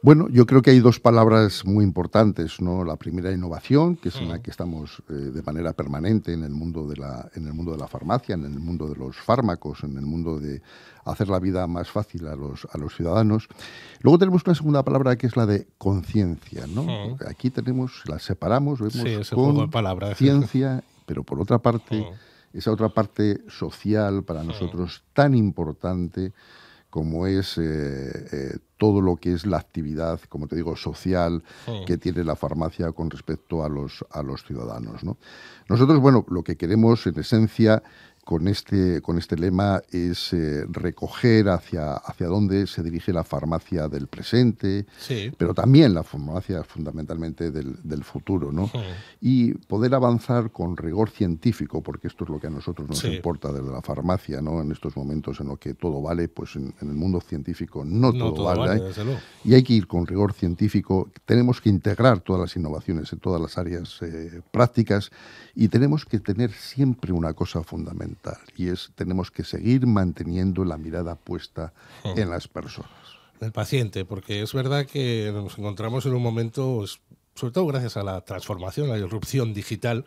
Bueno, yo creo que hay dos palabras muy importantes, ¿no? La primera, innovación, que es en la que estamos de manera permanente en el mundo de la farmacia, en el mundo de los fármacos, en el mundo de hacer la vida más fácil a los ciudadanos. Luego tenemos una segunda palabra que es la de conciencia, ¿no? Aquí la separamos, vemos ese juego de palabras. ciencia, pero por otra parte, esa otra parte social para nosotros tan importante como es todo lo que es la actividad, como te digo, social que tiene la farmacia con respecto a los ciudadanos, ¿no? Nosotros, bueno, lo que queremos en esencia con este lema es recoger hacia dónde se dirige la farmacia del presente, pero también la farmacia fundamentalmente del futuro, ¿no? Y poder avanzar con rigor científico, porque esto es lo que a nosotros nos importa desde la farmacia, ¿no? En estos momentos en los que todo vale, pues en el mundo científico no todo vale, desde luego. Y hay que ir con rigor científico. Tenemos que integrar todas las innovaciones en todas las áreas prácticas y tenemos que tener siempre una cosa fundamental, y tenemos que seguir manteniendo la mirada puesta en las personas. El paciente, porque es verdad que nos encontramos en un momento, sobre todo gracias a la transformación, a la irrupción digital,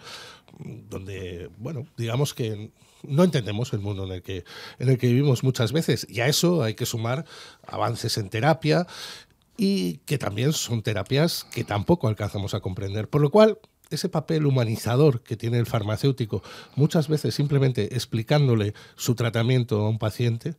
donde, bueno, digamos que no entendemos el mundo en el que vivimos muchas veces, y a eso hay que sumar avances en terapia, y que también son terapias que tampoco alcanzamos a comprender, por lo cual ese papel humanizador que tiene el farmacéutico, muchas veces simplemente explicándole su tratamiento a un paciente,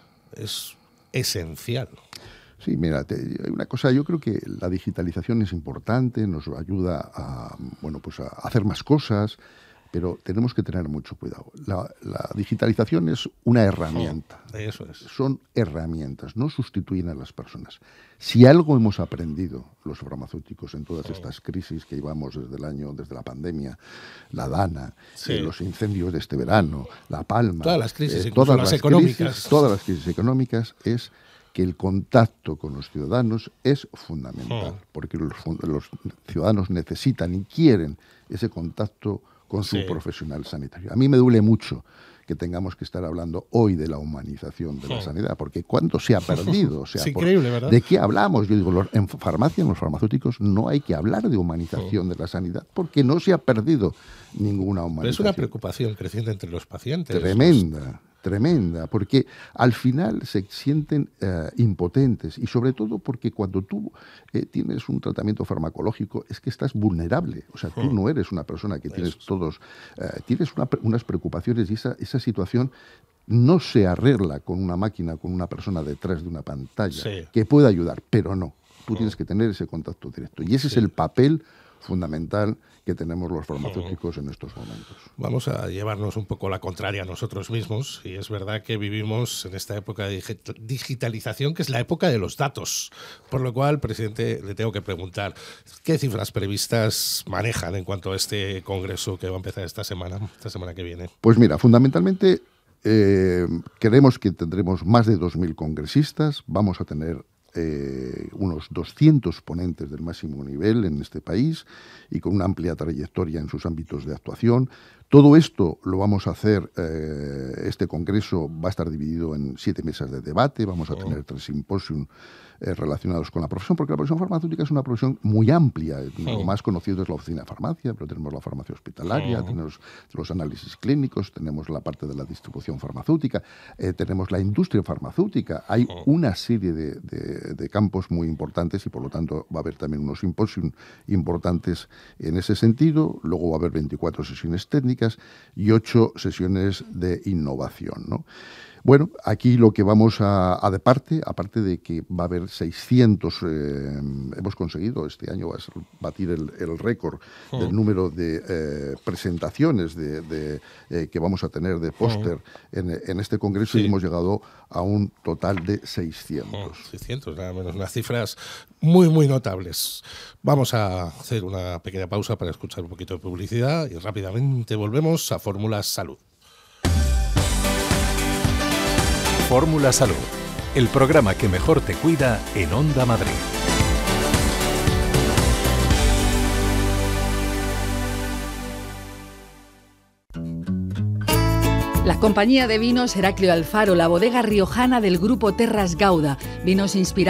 es esencial. Sí, mira, hay una cosa, yo creo que la digitalización es importante, nos ayuda a hacer más cosas, pero tenemos que tener mucho cuidado. La digitalización es una herramienta. Eso es. Son herramientas, no sustituyen a las personas. Si algo hemos aprendido los farmacéuticos en todas estas crisis que llevamos desde la pandemia, la Dana, los incendios de este verano, La Palma, todas las crisis, todas las económicas. Todas las crisis económicas, es que el contacto con los ciudadanos es fundamental, porque los ciudadanos necesitan y quieren ese contacto con su profesional sanitario. A mí me duele mucho que tengamos que estar hablando hoy de la humanización de la sanidad, porque ¿cuánto se ha perdido? O sea, es increíble, ¿verdad? ¿De qué hablamos? Yo digo, en farmacia, en los farmacéuticos, no hay que hablar de humanización de la sanidad, porque no se ha perdido ninguna humanización. Pero es una preocupación creciente entre los pacientes. Tremenda, porque al final se sienten impotentes, y sobre todo porque cuando tú tienes un tratamiento farmacológico es que estás vulnerable. O sea, tú no eres una persona que tienes tienes unas preocupaciones, y esa situación no se arregla con una máquina, con una persona detrás de una pantalla que puede ayudar, pero no. Tú tienes que tener ese contacto directo, y ese es el papel fundamental que tenemos los farmacéuticos en estos momentos. Vamos a llevarnos un poco la contraria a nosotros mismos, y es verdad que vivimos en esta época de digitalización, que es la época de los datos, por lo cual, presidente, le tengo que preguntar, ¿qué cifras previstas manejan en cuanto a este congreso que va a empezar esta semana que viene? Pues mira, fundamentalmente creemos que tendremos más de 2.000 congresistas, vamos a tener unos 200 ponentes del máximo nivel en este país y con una amplia trayectoria en sus ámbitos de actuación. Todo esto lo vamos a hacer, este congreso va a estar dividido en 7 mesas de debate, vamos a tener 3 simposios relacionados con la profesión, porque la profesión farmacéutica es una profesión muy amplia. Lo más conocido es la oficina de farmacia, pero tenemos la farmacia hospitalaria, tenemos los análisis clínicos, tenemos la parte de la distribución farmacéutica, tenemos la industria farmacéutica. Hay una serie de campos muy importantes, y por lo tanto va a haber también unos simposios importantes en ese sentido. Luego va a haber 24 sesiones técnicas y 8 sesiones de innovación, ¿no? Bueno, aquí lo que vamos aparte de que va a haber 600, hemos conseguido este año batir el récord del número de presentaciones que vamos a tener de póster en este congreso, y hemos llegado a un total de 600. 600, nada menos, unas cifras muy, muy notables. Vamos a hacer una pequeña pausa para escuchar un poquito de publicidad y rápidamente volvemos a Fórmula Salud. Fórmula Salud, el programa que mejor te cuida en Onda Madrid. La compañía de vinos Heraclio Alfaro, la bodega riojana del grupo Terras Gauda, vinos inspirados